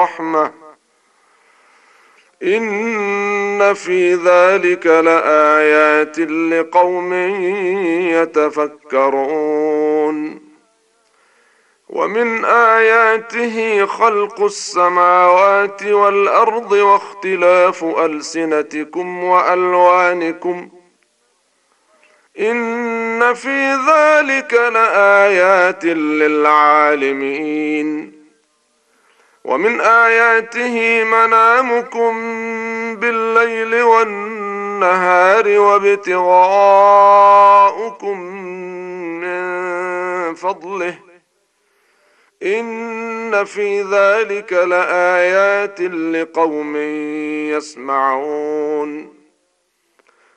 ورحمة إن في ذلك لآيات لقوم يتفكرون ومن آياته خلق السماوات والأرض واختلاف ألسنتكم وألوانكم إن في ذلك لآيات للعالمين ومن آياته منامكم بالليل والنهار وابتغاؤكم من فضله إن في ذلك لآيات لقوم يسمعون